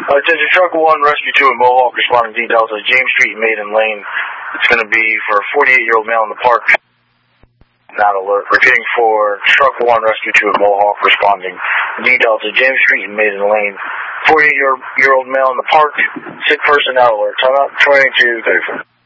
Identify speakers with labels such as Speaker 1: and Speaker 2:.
Speaker 1: Attention Truck 1, Rescue 2 at Mohawk, responding D Delta, James Street, Maiden Lane. It's going to be for a 48-year-old male in the park. Not alert. Repeating for Truck 1, Rescue 2 at Mohawk, responding D Delta, James Street, Maiden Lane. 48-year-old male in the park. Sick person, not alert. Time out 2234.